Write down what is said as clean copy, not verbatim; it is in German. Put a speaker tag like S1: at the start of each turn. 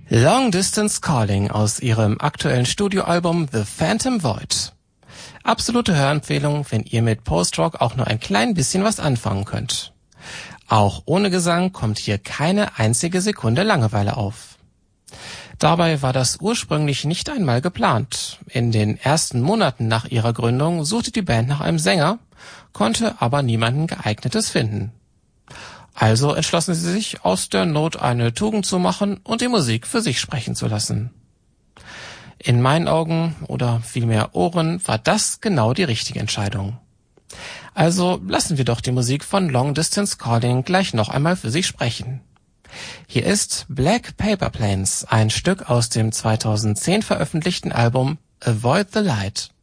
S1: Long Distance Calling aus ihrem aktuellen Studioalbum The Phantom Void. Absolute Hörempfehlung, wenn ihr mit Post-Rock auch nur ein klein bisschen was anfangen könnt. Auch ohne Gesang kommt hier keine einzige Sekunde Langeweile auf. Dabei war das ursprünglich nicht einmal geplant. In den ersten Monaten nach ihrer Gründung suchte die Band nach einem Sänger, konnte aber niemanden geeignetes finden. Also entschlossen sie sich, aus der Not eine Tugend zu machen und die Musik für sich sprechen zu lassen. In meinen Augen, oder vielmehr Ohren, war das genau die richtige Entscheidung. Also lassen wir doch die Musik von Long Distance Calling gleich noch einmal für sich sprechen. Hier ist Black Paper Planes, ein Stück aus dem 2010 veröffentlichten Album Avoid the Light.